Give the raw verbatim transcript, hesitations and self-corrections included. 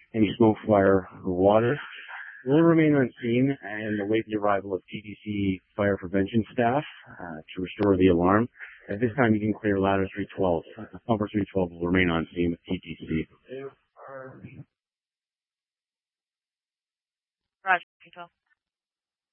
Any smoke, fire, or water will remain on scene and await the arrival of T D C fire prevention staff uh, to restore the alarm. At this time, you can clear ladder three twelve. Pumper three twelve will remain on scene with T D C. Roger, three twelve.